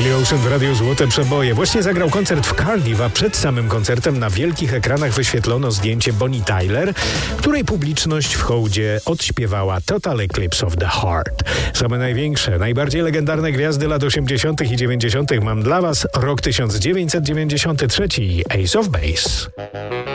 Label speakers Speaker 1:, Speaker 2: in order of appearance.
Speaker 1: Billy Ocean w Radiu Złote Przeboje. Właśnie zagrał koncert w Cardiff, a przed samym koncertem na wielkich ekranach wyświetlono zdjęcie Bonnie Tyler, której publiczność w hołdzie odśpiewała Total Eclipse of the Heart. Same największe, najbardziej legendarne gwiazdy lat 80. i 90. mam dla Was rok 1993 i Ace of Base.